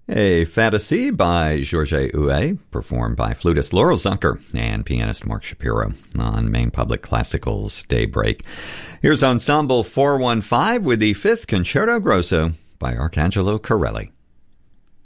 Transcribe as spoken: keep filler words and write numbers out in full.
A Fantasy by Georges Huet, performed by flutist Laurel Zucker and pianist Mark Shapiro on Maine Public Classical's Daybreak. Here's Ensemble four one five with the Fifth Concerto Grosso by Arcangelo Corelli.